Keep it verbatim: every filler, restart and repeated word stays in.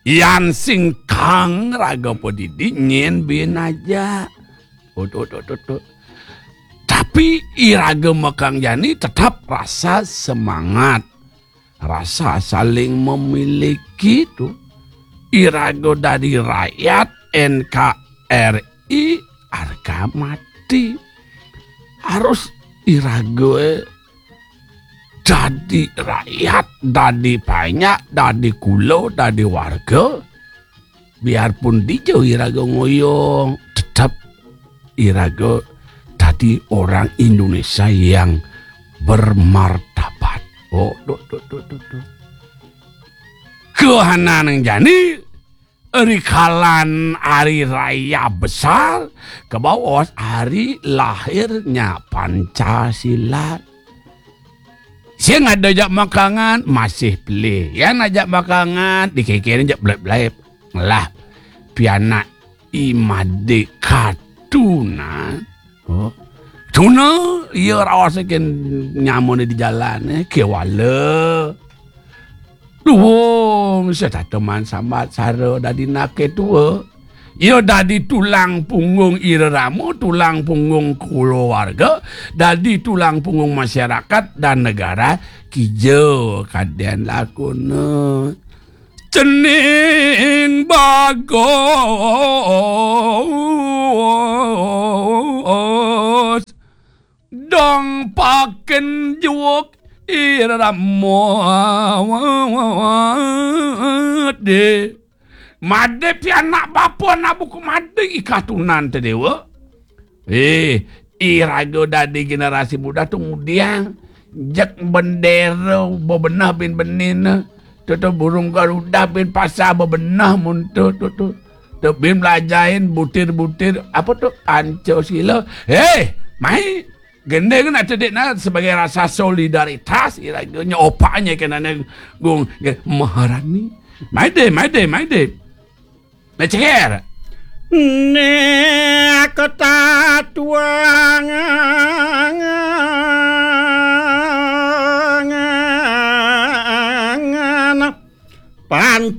Yan singkang raga podidi nyen bin aja. Odo odo odo. Tapi iraga Mekang Yani tetap rasa semangat, rasa saling memiliki tuh. Iraga dari rakyat N K R I harga mati. Harus iraga jadi rakyat, dari banyak, dari kulo, dari warga. Biarpun dijauh iraga ngoyong, tetap iraga jadi orang Indonesia yang bermartabat. Oh, do, do, do, do, do. Kehanan jani rikalan hari raya besar ke bawah hari lahirnya Pancasila. Saya ngajak makangan masih beli. Yang ngajak makangan dikekirin jak belep-belep. Lah pianak imade katuna. Oh. Tuna ia rawat sekian nyamun di jalan eh kewala. Duh, saya tak teman sambat sara dari nake tua. Ia dari tulang punggung iraramu, tulang punggung keluarga, dari tulang punggung masyarakat dan negara. Kijau kadian lakuna. Cening bagus dong paken juok iraramu de made pianak bapa nak buku made ikatunan tedewa. Eh, irago dari generasi muda tu mudiang jak bendera bebenah bin benin. Tuh burung garuda bin pasar bebenah muntut tuh tuh. Tuh bin belajarin butir-butir apa tuh Pancasila. Hei, mai gendeng nak cedek nak sebagai rasa solidaritas iragonya opanya kena gung Maharani. Mai deh, mai deh, mai deh. Neceker. Nek ketatuang Pancasila